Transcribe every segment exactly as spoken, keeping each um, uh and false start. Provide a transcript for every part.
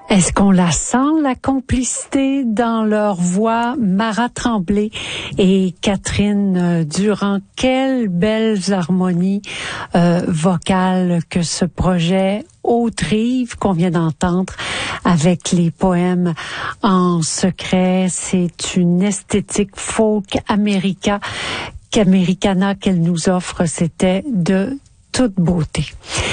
Est-ce qu'on la sent, la complicité dans leur voix? Mara Tremblay et Catherine Durand, quelles belles harmonies euh, vocales que ce projet Haute-Rive qu'on vient d'entendre avec les poèmes en secret. C'est une esthétique folk américa, qu'americana qu'elle nous offre. C'était de toute beauté.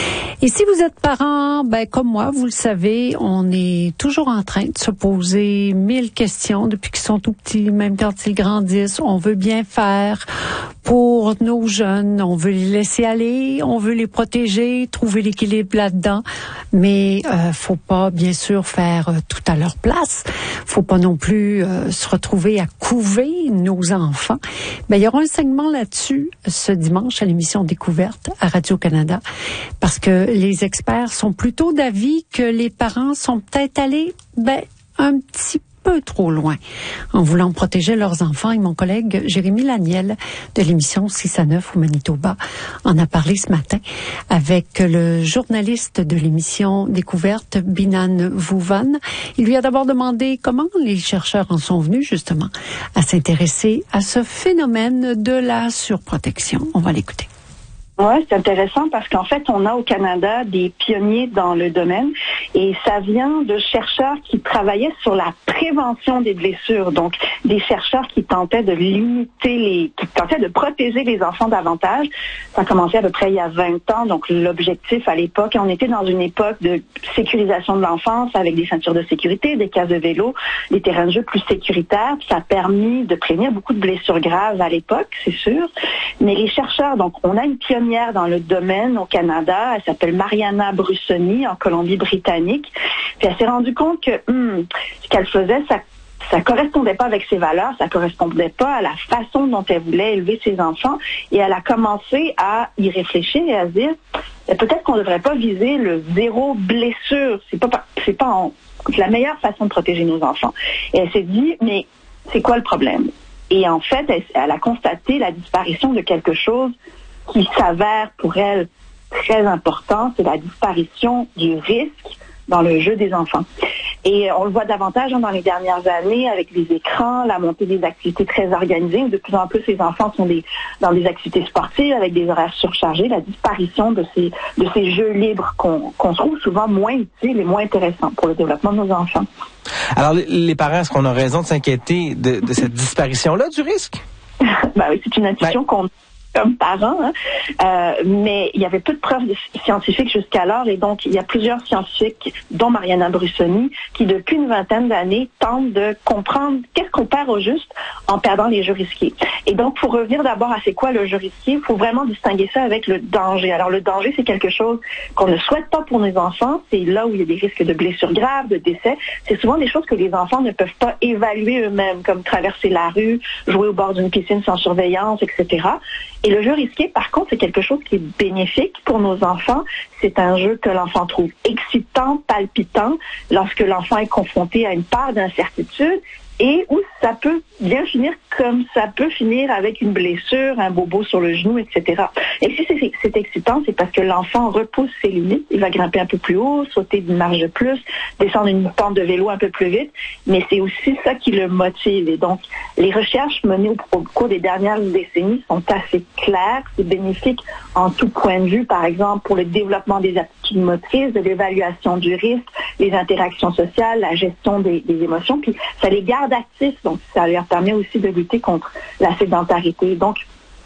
Et si vous êtes parents, ben comme moi, vous le savez, on est toujours en train de se poser mille questions depuis qu'ils sont tout petits, même quand ils grandissent. On veut bien faire pour nos jeunes, on veut les laisser aller, on veut les protéger, trouver l'équilibre là-dedans. Mais euh, faut pas, bien sûr, faire euh, tout à leur place. Faut pas non plus euh, se retrouver à couver nos enfants. Ben il y aura un segment là-dessus ce dimanche à l'émission Découverte à Radio-Canada, parce que les experts sont plutôt d'avis que les parents sont peut-être allés ben, un petit peu trop loin en voulant protéger leurs enfants. Et mon collègue Jérémy Laniel de l'émission six à neuf au Manitoba en a parlé ce matin avec le journaliste de l'émission Découverte, Binan Vouvan. Il lui a d'abord demandé comment les chercheurs en sont venus justement à s'intéresser à ce phénomène de la surprotection. On va l'écouter. Ouais, c'est intéressant parce qu'en fait, on a au Canada des pionniers dans le domaine et ça vient de chercheurs qui travaillaient sur la prévention des blessures. Donc, des chercheurs qui tentaient de limiter les, qui tentaient de protéger les enfants davantage. Ça a commencé à peu près il y a vingt ans. Donc, l'objectif à l'époque, on était dans une époque de sécurisation de l'enfance avec des ceintures de sécurité, des cases de vélo, des terrains de jeu plus sécuritaires. Ça a permis de prévenir beaucoup de blessures graves à l'époque, c'est sûr. Mais les chercheurs, donc, on a une pionnière dans le domaine au Canada. Elle s'appelle Mariana Brussoni en Colombie-Britannique. Puis elle s'est rendue compte que hum, ce qu'elle faisait, ça ça correspondait pas avec ses valeurs, ça correspondait pas à la façon dont elle voulait élever ses enfants. Et elle a commencé à y réfléchir et à se dire peut-être qu'on ne devrait pas viser le zéro blessure. C'est pas c'est pas en, c'est la meilleure façon de protéger nos enfants. Et elle s'est dit mais c'est quoi le problème? Et en fait, elle, elle a constaté la disparition de quelque chose qui s'avère pour elle très important, c'est la disparition du risque dans le jeu des enfants. Et on le voit davantage hein, dans les dernières années avec les écrans, la montée des activités très organisées, où de plus en plus les enfants sont des, dans des activités sportives avec des horaires surchargés, la disparition de ces, de ces jeux libres qu'on, qu'on trouve souvent moins utiles et moins intéressants pour le développement de nos enfants. Alors les, les parents, est-ce qu'on a raison de s'inquiéter de, de cette disparition-là du risque? Ben oui, c'est une intuition ben... qu'on comme parents, hein. euh, mais il y avait peu de preuves scientifiques jusqu'alors et donc il y a plusieurs scientifiques, dont Mariana Brussoni, qui depuis une vingtaine d'années tentent de comprendre qu'est-ce qu'on perd au juste en perdant les jeux risqués. Et donc, pour revenir d'abord à c'est quoi le jeu risqué, il faut vraiment distinguer ça avec le danger. Alors le danger, c'est quelque chose qu'on ne souhaite pas pour nos enfants, c'est là où il y a des risques de blessures graves, de décès. C'est souvent des choses que les enfants ne peuvent pas évaluer eux-mêmes, comme traverser la rue, jouer au bord d'une piscine sans surveillance, et cetera. Et le jeu risqué, par contre, c'est quelque chose qui est bénéfique pour nos enfants. C'est un jeu que l'enfant trouve excitant, palpitant, lorsque l'enfant est confronté à une part d'incertitude et où ça peut bien finir comme ça peut finir avec une blessure, un bobo sur le genou, et cetera. Et si c'est, c'est excitant, c'est parce que l'enfant repousse ses limites. Il va grimper un peu plus haut, sauter d'une marge de plus, descendre une pente de vélo un peu plus vite, mais c'est aussi ça qui le motive. Et donc, les recherches menées au, au cours des dernières décennies sont assez claires. C'est bénéfique en tout point de vue, par exemple, pour le développement des aptitudes motrices, de l'évaluation du risque, les interactions sociales, la gestion des, des émotions, puis ça les garde actifs, donc ça leur permet aussi de lutter contre la sédentarité. Donc,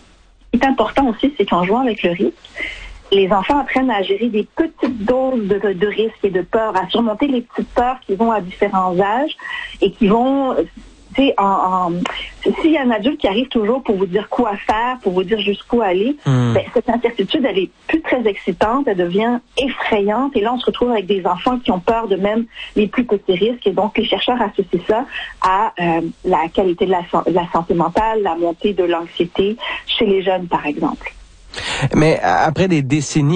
ce qui est important aussi, c'est qu'en jouant avec le risque, les enfants apprennent à gérer des petites doses de, de, de risque et de peur, à surmonter les petites peurs qui vont à différents âges et qui vont... Tu sais, en, en, s'il y a un adulte qui arrive toujours pour vous dire quoi faire, pour vous dire jusqu'où aller, mmh. ben, cette incertitude, elle est plus très excitante, elle devient effrayante. Et là, on se retrouve avec des enfants qui ont peur de même les plus petits risques. Et donc, les chercheurs associent ça à euh, la qualité de la, de la santé mentale, la montée de l'anxiété chez les jeunes, par exemple. Mais après des décennies